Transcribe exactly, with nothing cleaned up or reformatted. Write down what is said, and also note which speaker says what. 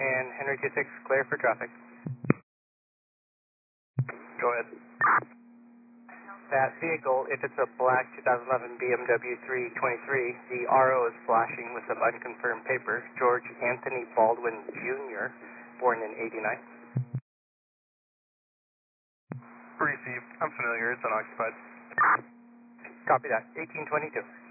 Speaker 1: and Henry two six, clear for traffic.
Speaker 2: Go ahead.
Speaker 1: That vehicle, if it's a black two thousand eleven B M W three twenty-three, the R O is flashing with some unconfirmed paper. George Anthony Baldwin Junior, born in eighty-nine.
Speaker 2: Received. I'm familiar. It's unoccupied.
Speaker 1: Copy that. eighteen twenty-two.